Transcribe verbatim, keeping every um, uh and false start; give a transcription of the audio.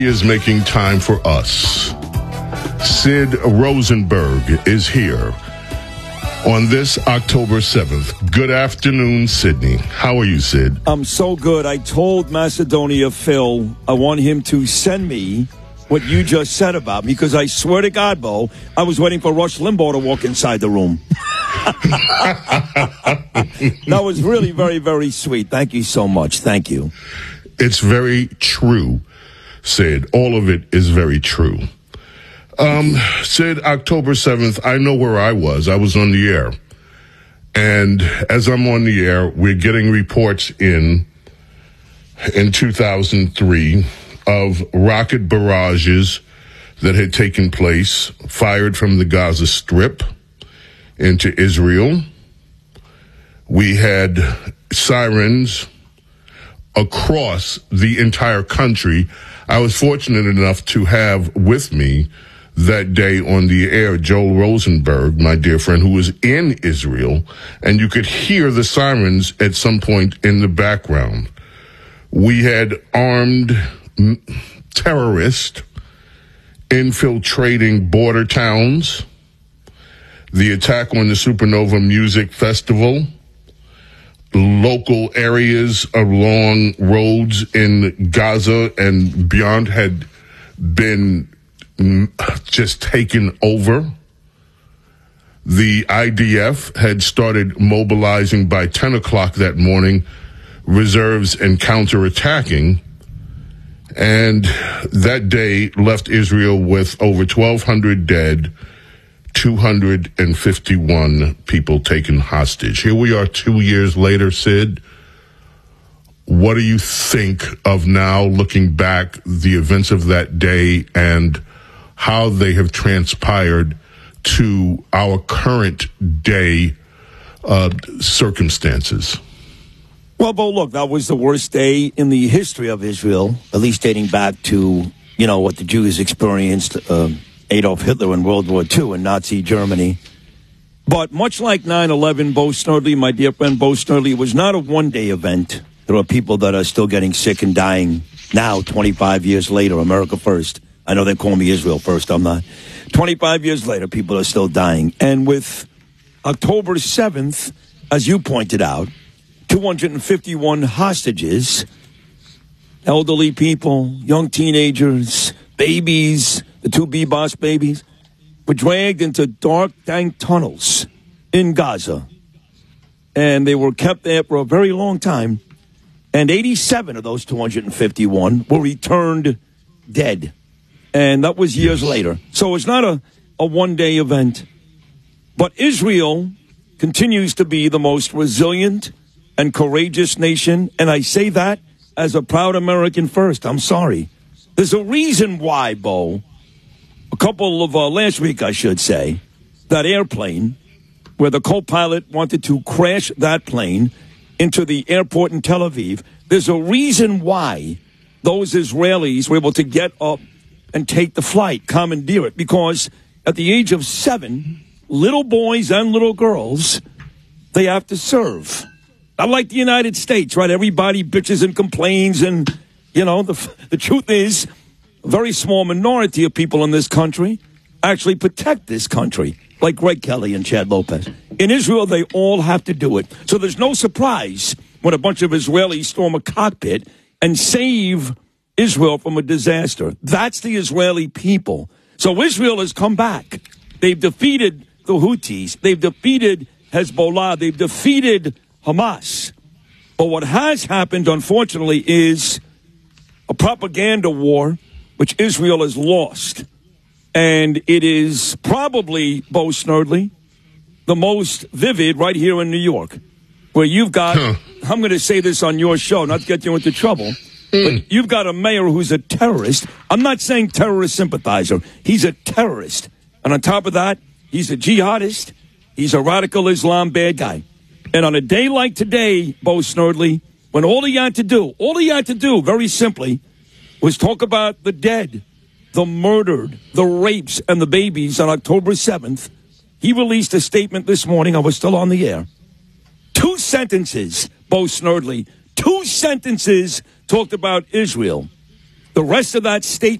He is making time for us. Sid Rosenberg is here on this October seventh. Good afternoon, Sydney. How are you, Sid? I'm so good. I told Macedonia Phil I want him to send me what you just said about me, because I swear to God, Bo, I was waiting for Rush Limbaugh to walk inside the room. That was really very, very sweet. Thank you so much. Thank you. It's very true, Sid. All of it is very true. Um, Sid, October seventh, I know where I was. I was on the air. And as I'm on the air, we're getting reports in, in two thousand three of rocket barrages that had taken place, fired from the Gaza Strip into Israel. We had sirens across the entire country. I was fortunate enough to have with me that day on the air Joel Rosenberg, my dear friend, who was in Israel, and you could hear the sirens at some point in the background. We had armed terrorists infiltrating border towns, the attack on the Supernova Music Festival, local areas along roads in Gaza and beyond had been just taken over. The I D F had started mobilizing by ten o'clock that morning, reserves and counterattacking. And that day left Israel with over twelve hundred dead, two hundred fifty-one people taken hostage. Here we are two years later, Sid. What do you think of now, looking back, the events of that day and how they have transpired to our current day uh, circumstances? Well, Bo, look, that was the worst day in the history of Israel, at least dating back to, you know, what the Jews experienced, uh, Adolf Hitler in World War Two in Nazi Germany. But much like nine eleven, Bo Snerdley, my dear friend Bo Snerdley, it was not a one-day event. There are people that are still getting sick and dying now, twenty-five years later, America first. I know they call me Israel first, I'm not. twenty-five years later, people are still dying. And with October seventh, as you pointed out, two hundred fifty-one hostages, elderly people, young teenagers, babies, the two B-Boss babies, were dragged into dark, dank tunnels in Gaza. And they were kept there for a very long time. And eighty-seven of those two hundred fifty-one were returned dead. And that was years later. So it's not a, a one-day event. But Israel continues to be the most resilient and courageous nation. And I say that as a proud American first. I'm sorry. There's a reason why, Bo, a couple of, uh, last week, I should say, that airplane where the co-pilot wanted to crash that plane into the airport in Tel Aviv, there's a reason why those Israelis were able to get up and take the flight, commandeer it, because at the age of seven, little boys and little girls, they have to serve. Not like the United States, right? Everybody bitches and complains, and, you know, the, the truth is, a very small minority of people in this country actually protect this country, like Greg Kelly and Chad Lopez. In Israel, they all have to do it. So there's no surprise when a bunch of Israelis storm a cockpit and save Israel from a disaster. That's the Israeli people. So Israel has come back. They've defeated the Houthis. They've defeated Hezbollah. They've defeated Hamas. But what has happened, unfortunately, is a propaganda war, which Israel has lost. And it is probably, Bo Snerdley, the most vivid right here in New York, where you've got, huh. I'm going to say this on your show, not to get you into trouble, but you've got a mayor who's a terrorist. I'm not saying terrorist sympathizer. He's a terrorist. And on top of that, he's a jihadist. He's a radical Islam bad guy. And on a day like today, Bo Snerdley, when all he had to do, all he had to do, very simply, was talk about the dead, the murdered, the rapes, and the babies on October seventh, he released a statement this morning. I was still on the air. Two sentences, Bo Snerdley, two sentences talked about Israel. The rest of that state